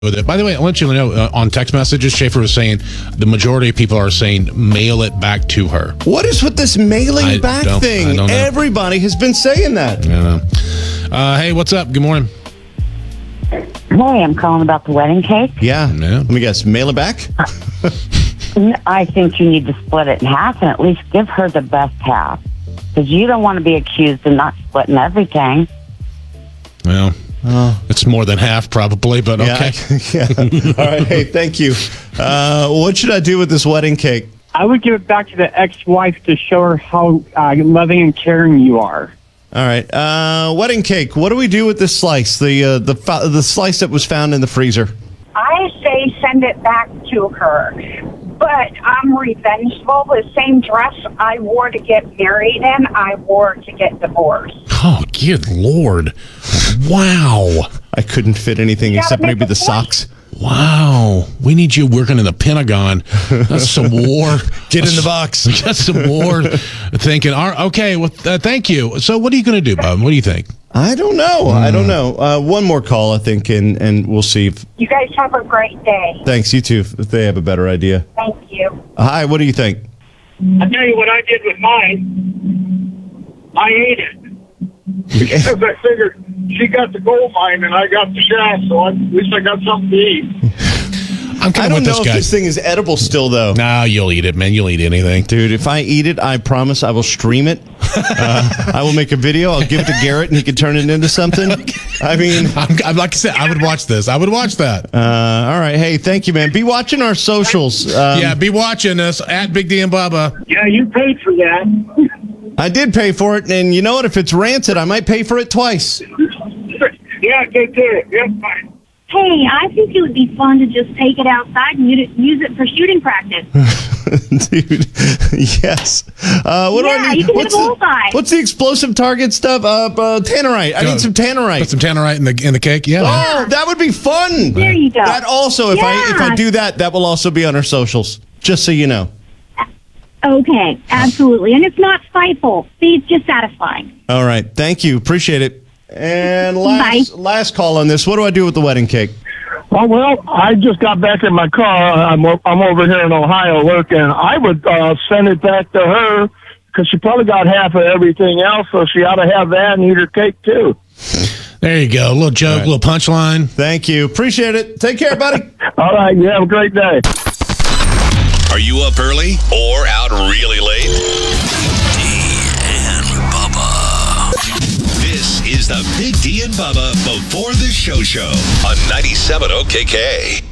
with it. By the way, I'll let you know on text messages, Schaefer was saying the majority of people are saying mail it back to her. What is with this mailing back thing? I don't know. Everybody has been saying that. Hey, what's up? Good morning. Hey, I'm calling about the wedding cake. Yeah. Let me guess. Mail it back? I think you need to split it in half and at least give her the best half. Because you don't want to be accused of not splitting everything. Well, it's more than half probably, but okay. Yeah. All right. Hey, thank you. What should I do with this wedding cake? I would give it back to the ex-wife to show her how loving and caring you are. All right. Wedding cake. What do we do with this slice? The slice that was found in the freezer. I say send it back to her. But I'm revengeful. The same dress I wore to get married in, I wore to get divorced. Oh, good Lord. Wow. I couldn't fit anything except maybe the socks. Wow. We need you working in the Pentagon. That's some war. Get in the box. That's some war thinking. Okay, well, thank you. So what are you going to do, Bob? What do you think? I don't know. One more call, I think, and we'll see. You guys have a great day. Thanks, you too, if they have a better idea. Thank you. Hi, what do you think? I'll tell you what I did with mine. I ate it. Because I figured she got the gold mine and I got the shaft, so at least I got something to eat. I don't know if this thing is edible still, though. Nah, you'll eat it, man. You'll eat anything. Dude, if I eat it, I promise I will stream it. I will make a video. I'll give it to Garrett, and he can turn it into something. I mean... I'm like I said, I would watch this. I would watch that. All right. Hey, thank you, man. Be watching our socials. Yeah, be watching us at Big D and Bubba. Yeah, you paid for that. I did pay for it, and you know what? If it's rancid, I might pay for it twice. Yeah, take care. Yeah, fine. Hey, I think it would be fun to just take it outside and use it for shooting practice. Dude, yes. What do I need? You can hit a bullseye. What's the explosive target stuff? Tannerite. I need some tannerite. Put some tannerite in the cake. Yeah. Oh, that would be fun. There you go. That also, if I do that, that will also be on our socials. Just so you know. Okay, absolutely. And it's not spiteful. See, it's just satisfying. All right. Thank you. Appreciate it. And last call on this. What do I do with the wedding cake? Oh, well, I just got back in my car. I'm over here in Ohio working. I would send it back to her because she probably got half of everything else, so she ought to have that and eat her cake, too. There you go. A little joke, a little punchline. Thank you. Appreciate it. Take care, buddy. All right. You have a great day. Are you up early or out really late? D and Bubba. This is the Big D and Bubba Before the Show on 97 OKK.